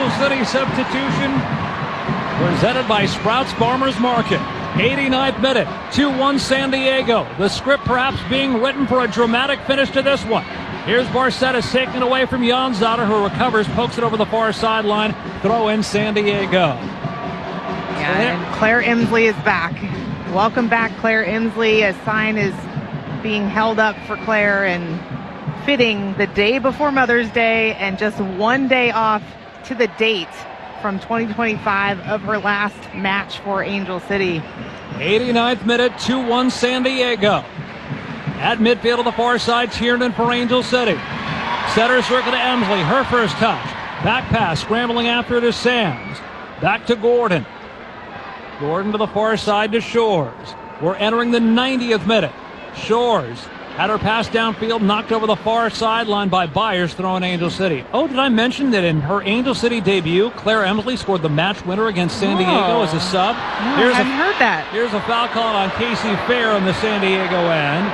Angel City substitution presented by Sprouts Farmers Market. 89th minute, 2-1 San Diego. The script perhaps being written for a dramatic finish to this one. Here's Barcetas taking it away from Janzada, who recovers, pokes it over the far sideline. Throw in San Diego. Yeah, and Claire Emsley is back. Welcome back, Claire Emsley. A sign is being held up for Claire, and fitting the day before Mother's Day and just 1 day off to the date from 2025 of her last match for Angel City. 89th minute, 2-1 San Diego. At midfield on the far side, Tiernan for Angel City. Center circle to Emsley, her first touch. Back pass, scrambling after it is Sams. Back to Gordon. Gordon to the far side to Shores. We're entering the 90th minute. Shores had her pass downfield, knocked over the far sideline by Byers, throwing Angel City. Oh, did I mention that in her Angel City debut, Claire Emsley scored the match winner against San Diego as a sub? No, I hadn't heard that. Here's a foul call on Casey Fair on the San Diego end.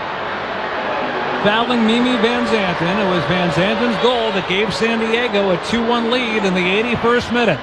Fouling Mimi Van Zanten. It was Van Zanten's goal that gave San Diego a 2-1 lead in the 81st minute.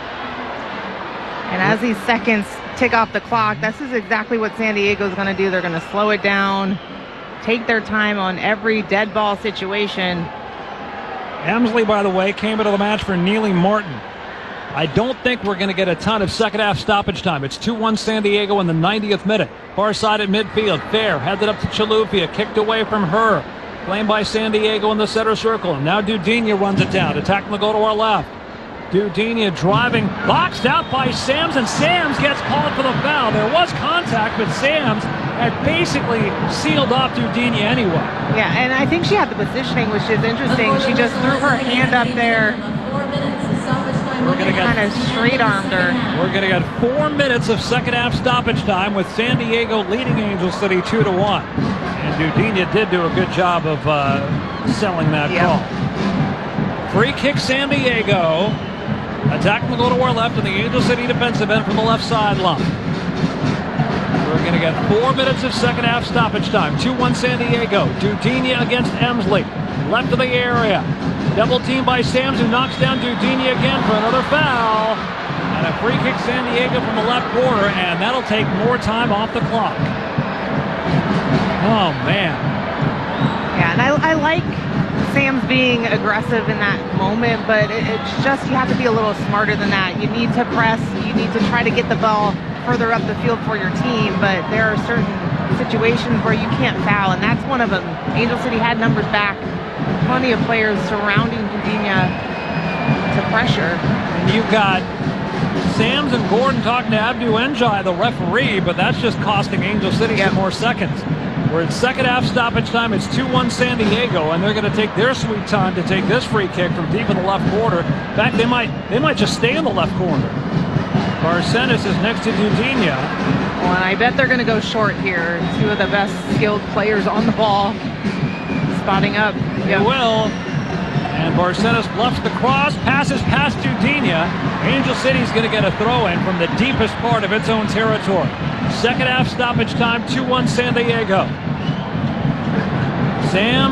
And as these seconds tick off the clock, this is exactly what San Diego's going to do. They're going to slow it down, take their time on every dead ball situation. Emsley, by the way, came into the match for Neely Martin. I don't think we're going to get a ton of second half stoppage time. It's 2-1 San Diego in the 90th minute. Far side at midfield. Fair headed up to Chalufia, kicked away from her. Played by San Diego in the center circle. And now Dudinha runs it down. Attacking the goal to our left. Dudinha driving, boxed out by Sams, and Sams gets called for the foul. There was contact, but Sams had basically sealed off Dudinha anyway. Yeah, and I think she had the positioning, which is interesting. She just threw her hand up there. We're going to get kind of straight armed her. We're going to get 4 minutes of second half stoppage time with San Diego leading Angel City 2-1. And Dudinha did do a good job of selling that call. Free kick San Diego. Attacking the goal to our left in the Angel City defensive end from the left sideline. We're going to get 4 minutes of second half stoppage time. 2-1 San Diego. Dudinha against Emsley. Left of the area. Double team by Sams, who knocks down Dudinha again for another foul. And a free kick San Diego from the left quarter, and that'll take more time off the clock. Oh, man. Yeah, and I like Sam's being aggressive in that moment, but it's just, you have to be a little smarter than that. You need to press, you need to try to get the ball further up the field for your team, but there are certain situations where you can't foul, and that's one of them. Angel City had numbers back, plenty of players surrounding Dudinha to pressure. And you've got Sams and Gordon talking to Abdu Njai, the referee, but that's just costing Angel City some more seconds. We're in second half stoppage time. It's 2-1 San Diego, and they're going to take their sweet time to take this free kick from deep in the left corner. In fact, they might just stay in the left corner. Barcetas is next to Dudinha. Well, and I bet they're going to go short here. Two of the best skilled players on the ball, spotting up. They will. And Barcetas bluffs the cross, passes past Dudinha. Angel City's going to get a throw-in from the deepest part of its own territory. Second half stoppage time, 2-1 San Diego. Sam